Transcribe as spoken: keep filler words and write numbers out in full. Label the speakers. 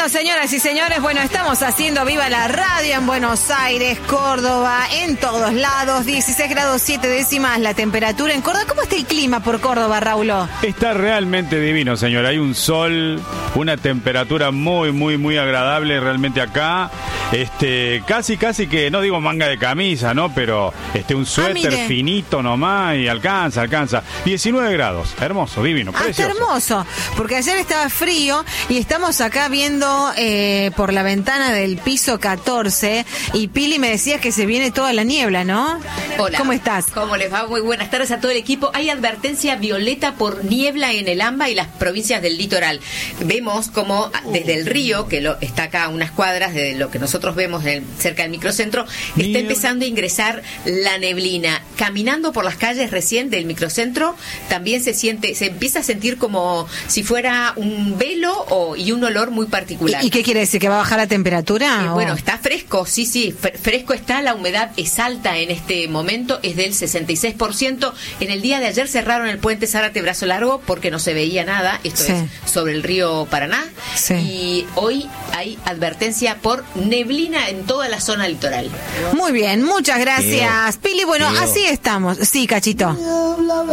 Speaker 1: señoras y señores, bueno, estamos haciendo viva la radio en Buenos Aires, Córdoba, en todos lados, dieciséis grados siete décimas la temperatura en Córdoba. ¿Cómo está el clima por Córdoba, Raulo?
Speaker 2: Está realmente divino, señora. Hay un sol, una temperatura muy, muy, muy agradable realmente acá. Este, casi, casi que, no digo manga de camisa, ¿no? Pero este, un suéter ah, finito nomás y alcanza, alcanza. diecinueve grados, hermoso, divino,
Speaker 1: ah,
Speaker 2: precioso.
Speaker 1: Está hermoso, porque ayer estaba frío y estamos acá viendo eh, por la ventana del piso catorce y Pili me decía que se viene toda la niebla, ¿no?
Speaker 3: Hola.
Speaker 1: ¿Cómo estás?
Speaker 3: ¿Cómo les va? Muy buenas tardes a todo el equipo. Hay advertencia violeta por niebla en el AMBA y las provincias del litoral. Vemos como desde el río, que lo, está acá a unas cuadras de lo que nosotros vemos en el, cerca del microcentro, está Niebla. empezando a ingresar la neblina. Caminando por las calles recién del microcentro, también se siente, se empieza a sentir como si fuera un velo o, y un olor muy particular.
Speaker 1: ¿Y, ¿Y qué quiere decir? ¿Que va a bajar la temperatura?
Speaker 3: Eh, bueno, está fresco, sí, sí, fresco está, la humedad es alta en este momento, es del sesenta y seis por ciento. En el día de ayer cerraron el puente Zárate Brazo Largo porque no se veía nada, esto sí. es sobre el río Paraná, sí. y hoy hay advertencia por neblina en toda la zona litoral.
Speaker 1: Muy bien, muchas gracias, Pili. Bueno,
Speaker 2: Tío.
Speaker 1: así estamos. Sí, Cachito.